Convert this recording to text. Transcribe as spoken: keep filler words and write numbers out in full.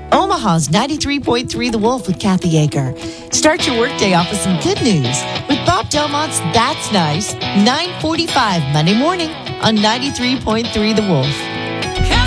Omaha's ninety-three point three The Wolf with Kathy Aker. Start your workday off with some good news with Bob Delmont's That's Nice, nine forty-five Monday morning on ninety-three point three The Wolf.